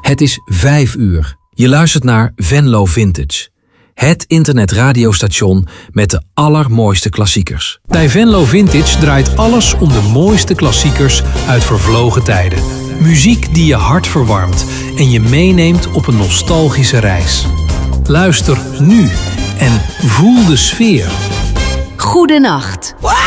Het is 5 uur. Je luistert naar Venlo Vintage. Het internetradiostation met de allermooiste klassiekers. Bij Venlo Vintage draait alles om de mooiste klassiekers uit vervlogen tijden. Muziek die je hart verwarmt en je meeneemt op een nostalgische reis. Luister nu en voel de sfeer. Goedenacht.